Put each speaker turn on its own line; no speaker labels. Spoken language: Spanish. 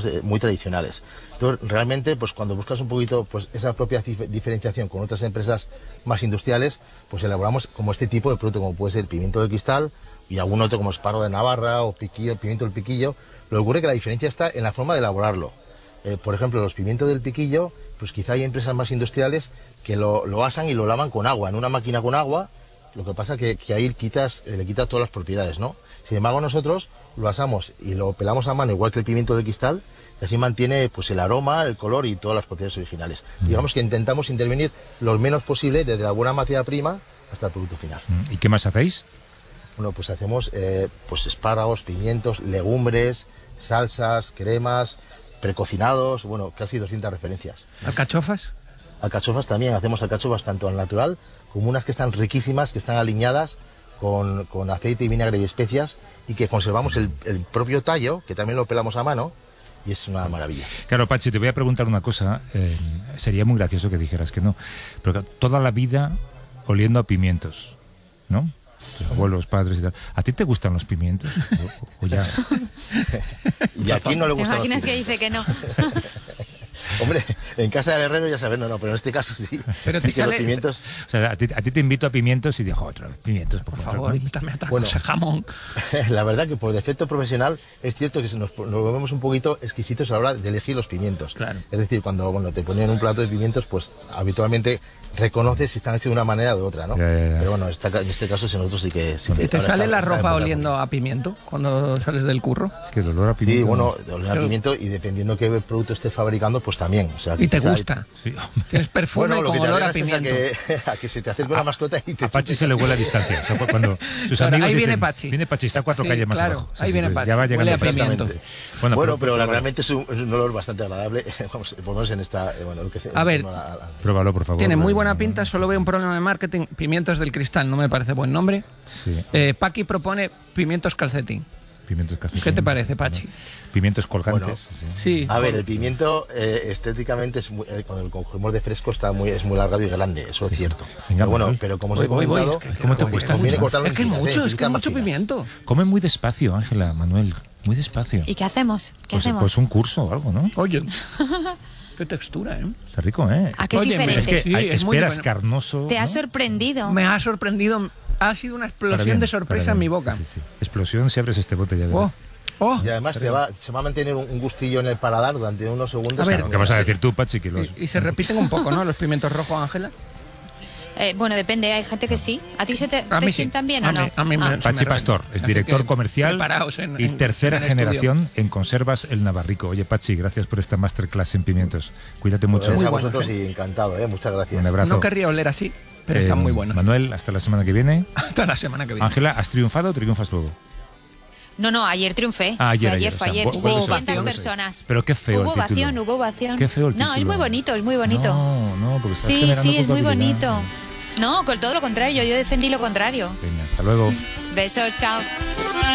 muy tradicionales. Entonces, realmente, pues cuando buscas un poquito pues esa propia diferenciación con otras empresas más industriales, pues elaboramos como este tipo de producto, como puede ser pimiento de cristal y algún otro como esparro de Navarra o pimiento del piquillo. Lo que ocurre es que la diferencia está en la forma de elaborarlo. Por ejemplo, los pimientos del piquillo, pues quizá hay empresas más industriales que lo asan y lo lavan con agua, en una máquina con agua. Lo que pasa que ahí le quitas todas las propiedades, ¿no? Sin embargo, nosotros lo asamos y lo pelamos a mano, igual que el pimiento de cristal, y así mantiene pues el aroma, el color y todas las propiedades originales. Digamos que intentamos intervenir lo menos posible desde la buena materia prima hasta el producto final.
¿Y qué más hacéis?
Bueno, pues hacemos pues espárragos, pimientos, legumbres, salsas, cremas, precocinados, bueno, casi 200 referencias.
¿Alcachofas?
Alcachofas también, hacemos alcachofas tanto al natural como unas que están riquísimas, que están aliñadas con aceite y vinagre y especias y que conservamos el propio tallo, que también lo pelamos a mano y es una maravilla.
Claro, Pachi, te voy a preguntar una cosa, sería muy gracioso que dijeras que no, pero toda la vida oliendo a pimientos, ¿no? Tus abuelos, padres y tal. ¿A ti te gustan los pimientos? ¿O ya?
Y aquí no le gustan los
pimientos. ¿Te imaginas que dice que no?
Hombre, en casa del herrero ya sabes, no, pero en este caso sí.
Pero
sí
te sale...
los pimientos...
O sea, a ti te invito a pimientos y digo, otra vez, pimientos,
por favor, invítame a otra cosa, jamón.
La verdad que por defecto profesional es cierto que nos volvemos un poquito exquisitos a la hora de elegir los pimientos.
Claro.
Es decir, cuando te ponen un plato de pimientos, pues habitualmente reconoces si están hechos de una manera o de otra, ¿no?
Ya.
Pero bueno, en este caso nosotros sí que...
¿Y te sale la ropa oliendo a pimiento cuando sales del curro?
Es que el olor a pimiento...
Sí, bueno, olor a pimiento y dependiendo qué producto estés fabricando, pues también. O sea,
¿Y te gusta?
Sí.
Tienes perfume con olor a pimiento.
A que se te acerque una mascota y te...
A Pachi se le huele a distancia. O sea, cuando sus amigos
ahí
dicen,
viene Pachi.
Viene Pachi, está 4 calles más abajo.
Ahí viene Pachi,
ya va
huele a
llegando.
pimiento.
Bueno, pero realmente es un olor bastante agradable. Vamos, por lo menos en esta...
A ver,
pruébalo, por favor.
Tiene muy buena pinta, solo veo un problema de marketing. Pimientos del cristal, no me parece buen nombre.
Sí.
Paqui propone pimientos calcetín.
Pimientos calcetín.
¿Qué te parece, Pachi?
Pimientos colgantes.
Bueno,
sí.
A ver, el pimiento estéticamente es cuando lo cogemos de fresco es muy largado y grande, eso es cierto.
Venga,
pero bueno, pero como os he comentado,
¿cómo te cuesta?
Conviene cortarlo
Es que hay mucho
finas.
pimiento.
Come muy despacio, Ángela, Manuel. Muy despacio.
¿Y qué hacemos?
Pues un curso o algo, ¿no?
Oye, qué textura, ¿eh?
Está rico, ¿eh?
¿A qué es diferente?
Es que
Sí,
hay
es muy
esperas
bueno.
carnoso.
¿Te ha
¿no?
sorprendido?
Me ha sorprendido. Ha sido una
Para
explosión
bien,
de sorpresa
para
en mi
bien.
boca.
Sí. Explosión si abres este bote ya verás.
Y además se va a mantener un gustillo en el paladar durante unos segundos.
A ver,
¿Qué vas a decir tú, Pachi? Que los...
Y se repiten un poco, ¿no? Los pimientos rojos, Ángela.
Bueno, depende, hay gente que sí. ¿A ti te
mí sí.
sientan bien o
A mí-
no?
a mí me-
Pachi
me-
Pastor es
así
director
que
comercial
preparaos
y tercera
en
generación en Conservas El Navarrico. Oye, Pachi, gracias por esta masterclass en pimientos. Cuídate mucho.
Gracias a
Muy
vosotros
bueno,
y encantado, muchas gracias.
Un abrazo.
No querría oler así, pero están muy buenos.
Manuel, hasta la semana que viene.
Hasta la semana que viene.
Ángela, ¿has triunfado o triunfas luego?
No, ayer triunfé.
Ayer,
Fue ayer.
o sea,
Hubo
vuelves a-
600 personas.
Pero qué feo
Hubo
el título.
Hubo ovación.
Qué feo el
No,
título.
es muy bonito, es muy bonito.
No, porque estás
Sí,
generando
es muy
culpabilidad.
bonito. No, con todo lo contrario, yo defendí lo contrario.
Venga, hasta luego.
Besos, chao.